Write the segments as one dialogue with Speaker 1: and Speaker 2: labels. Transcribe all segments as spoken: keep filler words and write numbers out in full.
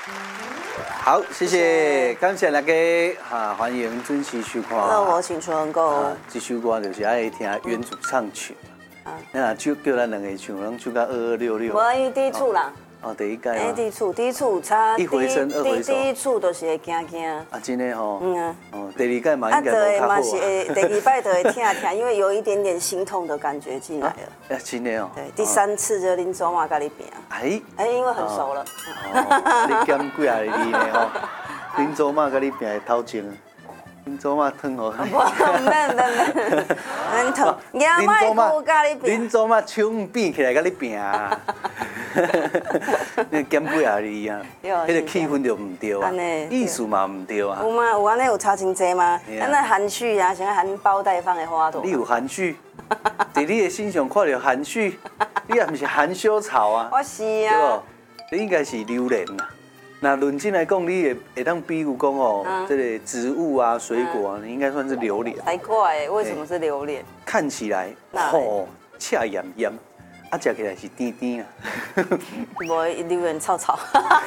Speaker 1: 好，谢谢，感谢大家哈，欢迎准时收看。
Speaker 2: 那我请春哥。
Speaker 1: 这首歌就是爱听原主唱曲。那就叫咱两个唱，咱唱到二二六六。
Speaker 2: 无，因为第一次啦。
Speaker 1: 哦，第一届
Speaker 2: 哎，第一次，第一次差。
Speaker 1: 一回生，二回熟。
Speaker 2: 第一次都是会惊惊。
Speaker 1: 啊，真的吼。
Speaker 2: 嗯啊。
Speaker 1: 哦，第二届嘛应该无较好啊。
Speaker 2: 嘛是会，第二摆就会听听，因为有一点点心痛的感觉进来了。
Speaker 1: 啊，真的哦。
Speaker 2: 对，第三次就林祖妈跟你拼。
Speaker 1: 哎。
Speaker 2: 哎，因为很熟了。
Speaker 1: 哦，你减几啊年呢吼？林祖妈跟你拼的头前。林祖妈烫好。
Speaker 2: 不，免免免，免烫。林祖妈跟你拼。
Speaker 1: 林祖妈枪变起来跟你拼啊！你减几啊年啊？迄个气氛就唔对啊，意思嘛唔对啊。
Speaker 2: 有吗？有安尼有差真济吗？咱那含蓄啊，像含苞待放的花朵。
Speaker 1: 你有含蓄？在你的身上看到含蓄，你也不是含羞草啊。
Speaker 2: 我是啊。
Speaker 1: 你应该是榴莲啊。那论真来讲，你会会当比如讲哦，这个植物啊、水果啊，你应该算是榴莲。
Speaker 2: 才怪，为什么是榴莲？
Speaker 1: 看起来吼恰炎炎，啊，吃起来是甜甜啊。
Speaker 2: 无榴莲臭臭。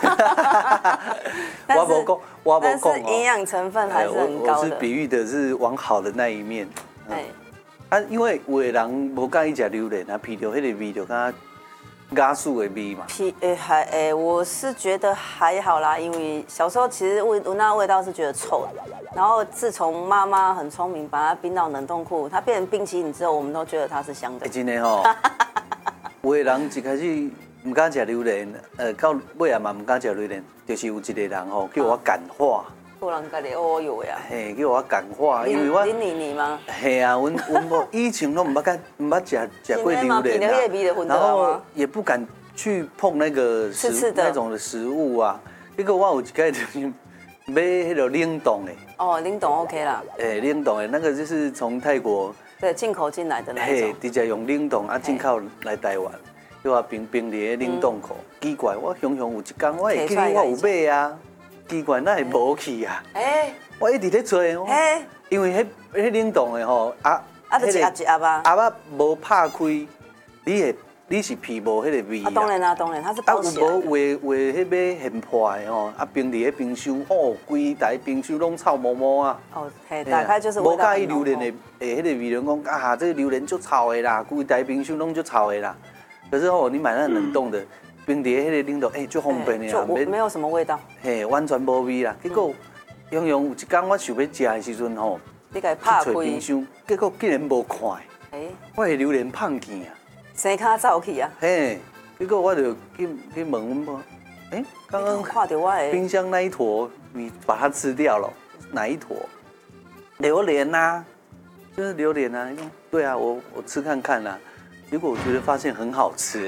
Speaker 1: 我无讲，我无讲哦。
Speaker 2: 但是营养成分还是很高的。
Speaker 1: 我是比喻的是往好的那一面。哎。啊，因为有的人无介意吃榴莲啊，闻到迄个味就感觉。芽树的味嘛，
Speaker 2: 皮诶还诶，我是觉得还好啦，因为小时候其实闻闻那味道是觉得臭的，然后自从妈妈很聪明把它冰到冷冻库，它变成冰淇淋之后，我们都觉得它是香的。
Speaker 1: 真的吼，有的人一开始唔敢食榴莲，呃，到尾啊嘛唔敢食榴莲，就是有一个人吼叫我感化。
Speaker 2: 有人家己哦有呀。
Speaker 1: 嘿，叫我感化，因为我。
Speaker 2: 林妮妮吗？
Speaker 1: 嘿啊，阮阮无以前都唔捌敢唔捌食食过榴莲啊，然后也不敢去碰那个食那种的食物啊。结果我有一个就是买迄个冷冻的。
Speaker 2: 哦，冷冻 OK 啦。
Speaker 1: 诶，冷冻的那个就是从泰国。
Speaker 2: 对，进口进来的那种。嘿，
Speaker 1: 直接用冷冻啊进口来台湾，叫我冰冰伫个冷冻库。奇怪，我常常有一天我会记得我有买啊。奇怪，那会无去啊！哎，我一直在找哦。哎，因为迄迄冷冻的吼，啊，
Speaker 2: 啊，就是鸭子鸭吧。
Speaker 1: 鸭仔无拍开，你会你是皮无迄个味啊。
Speaker 2: 当然啦，当然，它是包起来。
Speaker 1: 啊，有无话话迄买现破的吼，啊，冰伫个冰箱，哦，规台冰箱拢臭毛毛啊。哦，
Speaker 2: 嘿，打开就是味道。
Speaker 1: 无介意榴莲的诶，迄个味人讲啊，这个榴莲就臭的啦，规台冰箱拢就臭的啦。可是哦，你买那冷冻的。冰伫迄个冷冻，哎，足方便的啦，
Speaker 2: 没有什么味道，
Speaker 1: 嘿，完全无味啦。结果，常常有一天我想要食的时阵吼，
Speaker 2: 你甲拍开
Speaker 1: 冰箱，结果竟然无看，哎，我的榴莲胖去啊，
Speaker 2: 生卡走去啊，
Speaker 1: 嘿，结果我就去去问阮妈，哎，刚刚
Speaker 2: 看到我的
Speaker 1: 冰箱那一坨，你把它吃掉了，哪一坨？榴莲呐，就是榴莲呐，对啊，我我吃看看啦。结果我觉得发现很好吃，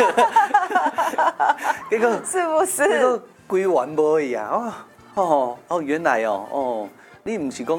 Speaker 1: 结果
Speaker 2: 是不是？
Speaker 1: 结果规丸无去啊！哦哦哦，原来哦哦，你唔是讲。